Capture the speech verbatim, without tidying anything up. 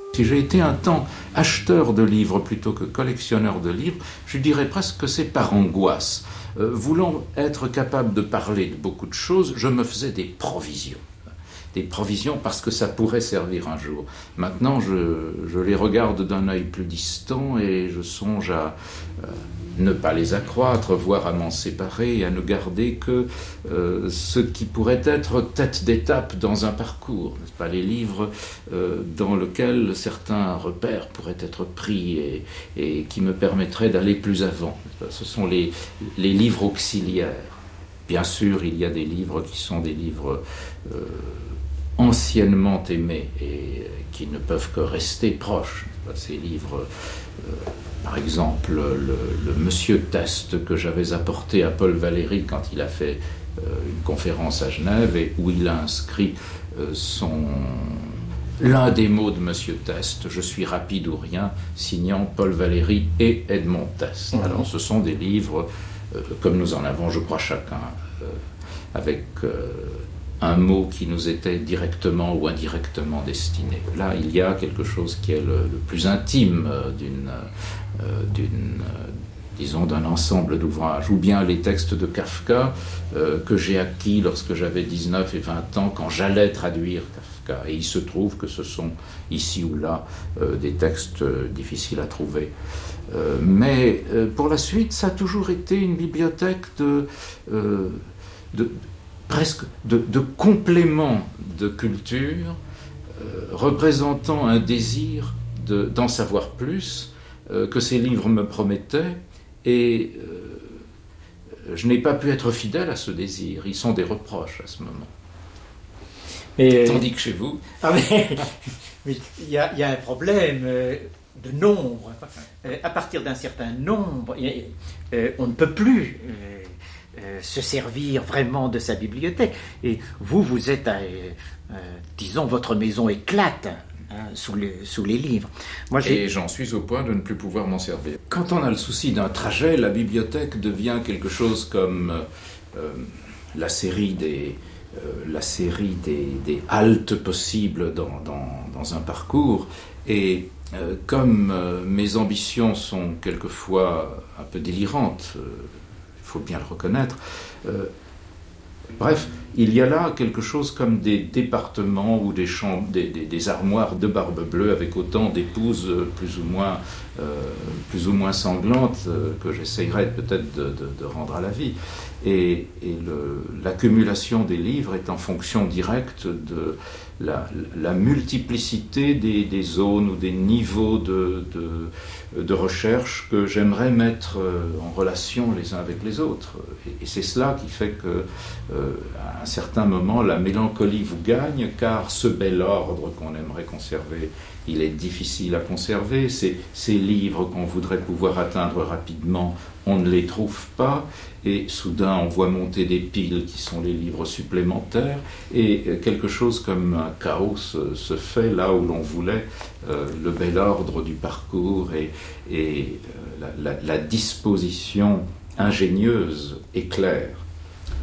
Si j'ai été un temps acheteur de livres plutôt que collectionneur de livres, je dirais presque que c'est par angoisse. Euh, voulant être capable de parler de beaucoup de choses, je me faisais des provisions. Des provisions parce que ça pourrait servir un jour. Maintenant, je, je les regarde d'un œil plus distant et je songe à euh, ne pas les accroître, voire à m'en séparer et à ne garder que euh, ce qui pourrait être tête d'étape dans un parcours, n'est-ce pas, les livres euh, dans lesquels certains repères pourraient être pris et, et qui me permettraient d'aller plus avant. Ce sont les, les livres auxiliaires. Bien sûr, il y a des livres qui sont des livres euh, anciennement aimés et qui ne peuvent que rester proches. Ces livres, euh, par exemple, le, le Monsieur Test que j'avais apporté à Paul Valéry quand il a fait euh, une conférence à Genève et où il a inscrit euh, son... l'un des mots de Monsieur Test, je suis rapide ou rien, signant Paul Valéry et Edmond Test. Mmh. Alors ce sont des livres, euh, comme nous en avons, je crois, chacun, euh, avec euh, un mot qui nous était directement ou indirectement destiné. Là, il y a quelque chose qui est le, le plus intime euh, d'une, euh, d'une euh, disons, d'un ensemble d'ouvrages, ou bien les textes de Kafka euh, que j'ai acquis lorsque j'avais dix-neuf et vingt ans, quand j'allais traduire Kafka. Et il se trouve que ce sont, ici ou là, euh, des textes euh, difficiles à trouver. Euh, mais euh, pour la suite, ça a toujours été une bibliothèque de... Euh, de presque de, de compléments de culture, euh, représentant un désir de, d'en savoir plus, euh, que ces livres me promettaient, et euh, je n'ai pas pu être fidèle à ce désir. Ils sont des reproches à ce moment. Mais, Tandis que chez vous... Ah mais, mais il, y a, il y a un problème euh, de nombre. Euh, à partir d'un certain nombre, euh, on ne peut plus... Euh, Euh, se servir vraiment de sa bibliothèque. Et vous, vous êtes, à, euh, euh, disons, votre maison éclate hein, sous, le, sous les livres. Moi, j'ai... Et j'en suis au point de ne plus pouvoir m'en servir. Quand on a le souci d'un trajet, la bibliothèque devient quelque chose comme euh, la série des, euh, la série des, des haltes possibles dans, dans, dans un parcours. Et euh, comme euh, mes ambitions sont quelquefois un peu délirantes, euh, il faut bien le reconnaître. Euh, bref, il y a là quelque chose comme des départements ou des, chambres, des, des, des armoires de Barbe Bleue avec autant d'épouses plus ou moins, euh, plus ou moins sanglantes euh, que j'essayerais peut-être de, de, de rendre à la vie. Et, et le, l'accumulation des livres est en fonction directe de la, la multiplicité des, des zones ou des niveaux de, de, de recherche que j'aimerais mettre en relation les uns avec les autres. Et, et c'est cela qui fait que, euh, à un certain moment, la mélancolie vous gagne, car ce bel ordre qu'on aimerait conserver, il est difficile à conserver. Ces, ces livres qu'on voudrait pouvoir atteindre rapidement, on ne les trouve pas, et soudain on voit monter des piles qui sont les livres supplémentaires, et quelque chose comme un chaos se, se fait là où l'on voulait euh, le bel ordre du parcours et, et euh, la, la, la disposition ingénieuse et claire